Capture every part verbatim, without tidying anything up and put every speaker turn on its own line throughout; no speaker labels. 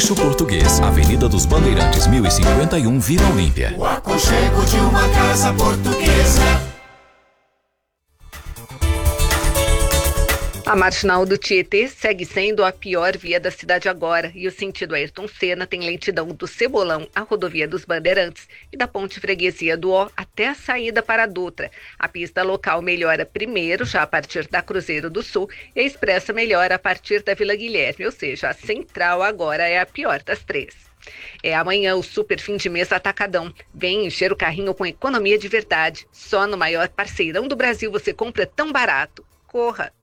Rancho Português, Avenida dos Bandeirantes, mil e cinquenta e um, Vila Olímpia.
O aconchego de uma casa portuguesa.
A Marginal do Tietê segue sendo a pior via da cidade agora e o sentido Ayrton Senna tem lentidão do Cebolão à rodovia dos Bandeirantes e da Ponte Freguesia do Ó até a saída para a Dutra. A pista local melhora primeiro, já a partir da Cruzeiro do Sul, e a expressa melhora a partir da Vila Guilherme, ou seja, a central agora é a pior das três. É amanhã o super fim de mês Atacadão. Vem encher o carrinho com economia de verdade. Só no maior parceirão do Brasil você compra tão barato. Corra!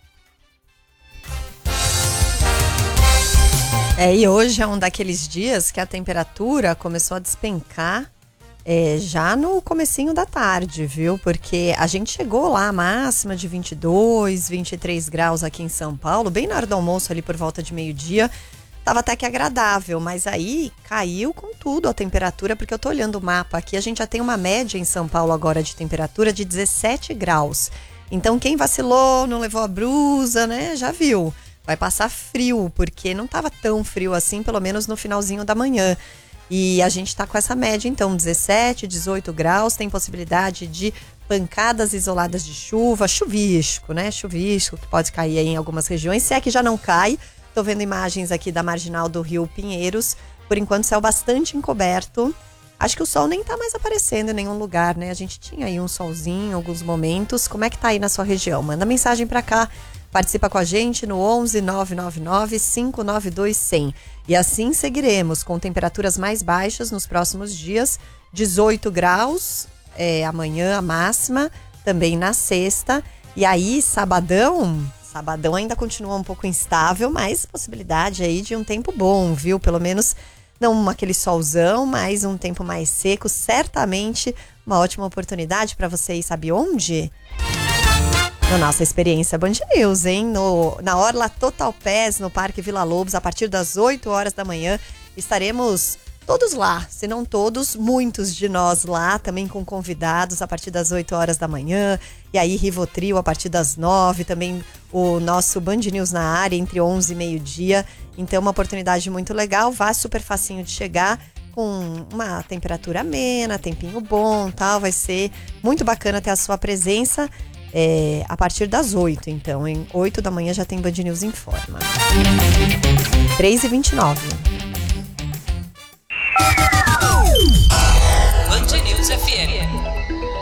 É, e hoje é um daqueles dias que a temperatura começou a despencar é, já no comecinho da tarde, viu? Porque a gente chegou lá, a máxima de vinte e dois, vinte e três graus aqui em São Paulo, bem na hora do almoço ali por volta de meio-dia. Tava até que agradável, mas aí caiu com tudo a temperatura, porque eu tô olhando o mapa aqui, a gente já tem uma média em São Paulo agora de temperatura de dezessete graus. Então quem vacilou, não levou a blusa, né, já viu. Vai passar frio, porque não estava tão frio assim, pelo menos no finalzinho da manhã. E a gente está com essa média, então, dezessete, dezoito graus, tem possibilidade de pancadas isoladas de chuva, chuvisco, né? Chuvisco que pode cair aí em algumas regiões, se é que já não cai. Tô vendo imagens aqui da marginal do Rio Pinheiros, por enquanto céu bastante encoberto. Acho que o sol nem tá mais aparecendo em nenhum lugar, né? A gente tinha aí um solzinho em alguns momentos. Como é que tá aí na sua região? Manda mensagem para cá. Participa com a gente no onze nove nove nove, cinco nove dois, cem. E assim seguiremos com temperaturas mais baixas nos próximos dias. dezoito graus é, amanhã a máxima, também na sexta. E aí, sabadão, sabadão ainda continua um pouco instável, mas possibilidade aí de um tempo bom, viu? Pelo menos não aquele solzão, mas um tempo mais seco. Certamente uma ótima oportunidade para você ir, sabe onde? Na nossa experiência Band News, hein? No, na Orla Total Pass, no Parque Vila Lobos, a partir das oito horas da manhã, estaremos todos lá, se não todos, muitos de nós lá, também com convidados a partir das oito horas da manhã, e aí Rivotril a partir das nove, também o nosso Band News na área entre onze e meio-dia, então uma oportunidade muito legal, vá, super facinho de chegar, com uma temperatura amena, tempinho bom, tal, vai ser muito bacana ter a sua presença. É, a partir das oito, então, em oito da manhã já tem Band News Informa. três e vinte e nove.
Band News F M.